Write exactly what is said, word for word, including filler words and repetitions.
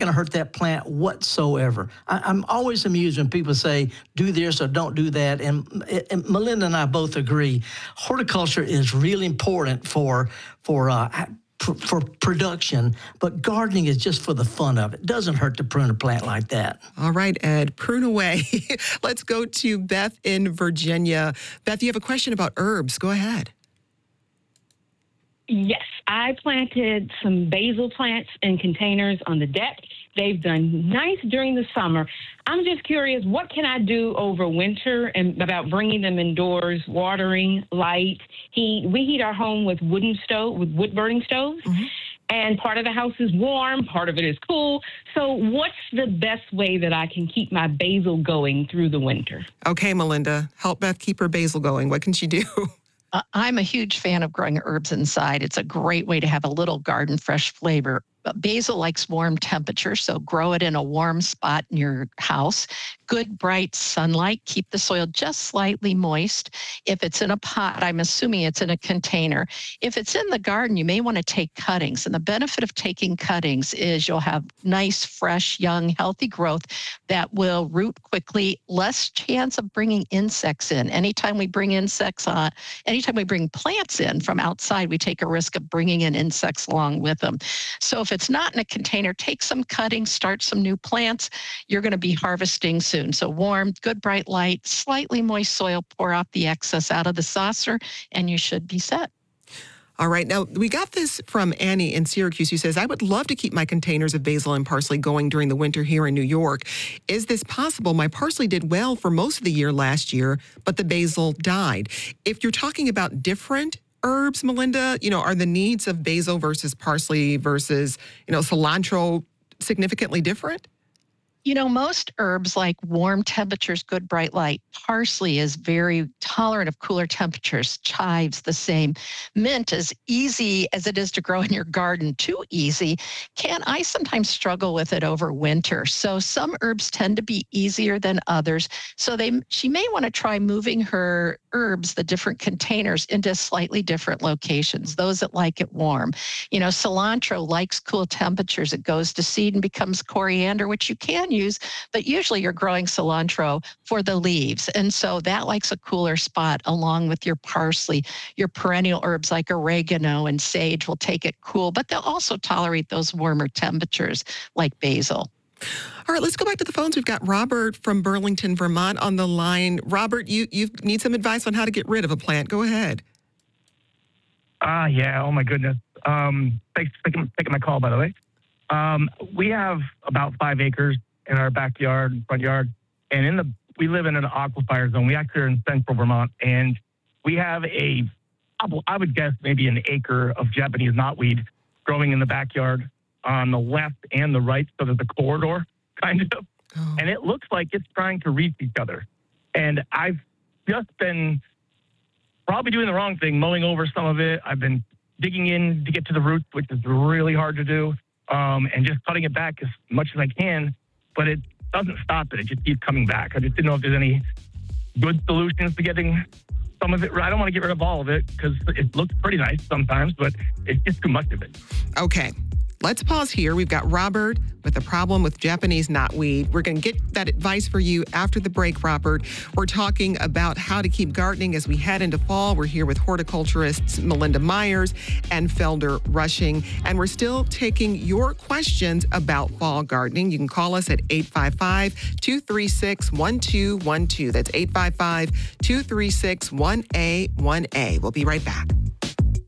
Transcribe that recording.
to hurt that plant whatsoever. I, I'm always amused when people say, do this or don't do that. And, and Melinda and I both agree, horticulture is really important for, for uh, for production, but gardening is just for the fun of it. It doesn't hurt to prune a plant like that. All right, Ed, prune away. Let's go to Beth in Virginia. Beth, you have a question about herbs. Go ahead. Yes, I planted some basil plants in containers on the deck. They've done nice during the summer. I'm just curious, what can I do over winter and about bringing them indoors, watering, light, heat? We heat our home with wooden stove, with wood burning stoves. Mm-hmm. And part of the house is warm, part of it is cool. So what's the best way that I can keep my basil going through the winter? Okay, Melinda, help Beth keep her basil going. What can she do? Uh, I'm a huge fan of growing herbs inside. It's a great way to have a little garden fresh flavor. But basil likes warm temperatures, so grow it in a warm spot in your house. Good, bright sunlight. Keep the soil just slightly moist. If it's in a pot, I'm assuming it's in a container. If it's in the garden, you may want to take cuttings. And the benefit of taking cuttings is you'll have nice, fresh, young, healthy growth that will root quickly, less chance of bringing insects in. Anytime we bring insects on, anytime we bring plants in from outside, we take a risk of bringing in insects along with them. So if it's not in a container, take some cuttings, start some new plants. You're going to be harvesting soon. So warm, good bright light, slightly moist soil, pour off the excess out of the saucer, and you should be set. All right. Now, we got this from Annie in Syracuse, who says, I would love to keep my containers of basil and parsley going during the winter here in New York. Is this possible? My parsley did well for most of the year last year, but the basil died. If you're talking about different herbs, Melinda, you know, are the needs of basil versus parsley versus, you know, cilantro significantly different? You know, most herbs like warm temperatures, good bright light. Parsley is very tolerant of cooler temperatures. Chives, the same. Mint, as easy as it is to grow in your garden, too easy, can I sometimes struggle with it over winter. So some herbs tend to be easier than others. So they, she may want to try moving her herbs, the different containers, into slightly different locations, those that like it warm. You know, cilantro likes cool temperatures. It goes to seed and becomes coriander, which you can use, but usually you're growing cilantro for the leaves. And so that likes a cooler spot along with your parsley. Your perennial herbs like oregano and sage will take it cool, but they'll also tolerate those warmer temperatures like basil. All right, let's go back to the phones. We've got Robert from Burlington, Vermont on the line. Robert, you, you need some advice on how to get rid of a plant. Go ahead. Ah, uh, yeah. Oh, my goodness. Um, thanks for taking, taking my call, by the way. Um, we have about five acres in our backyard, front yard, and in the we live in an aquifer zone. We actually are in central Vermont, and we have a, I would guess maybe an acre of Japanese knotweed growing in the backyard on the left and the right, so there's a corridor, kind of, oh. and it looks like it's trying to reach each other. And I've just been probably doing the wrong thing, mowing over some of it. I've been digging in to get to the roots, which is really hard to do, um, and just cutting it back as much as I can. But it doesn't stop it. It just keeps coming back. I just didn't know if there's any good solutions to getting some of it. I don't want to get rid of all of it because it looks pretty nice sometimes, but it's just too much of it. Okay. Let's pause here. We've got Robert with a problem with Japanese knotweed. We're going to get that advice for you after the break, Robert. We're talking about how to keep gardening as we head into fall. We're here with horticulturists Melinda Myers and Felder Rushing, and we're still taking your questions about fall gardening. You can call us at eight five five, two three six, one two one two. That's eight five five, two three six, one A one A. We'll be right back.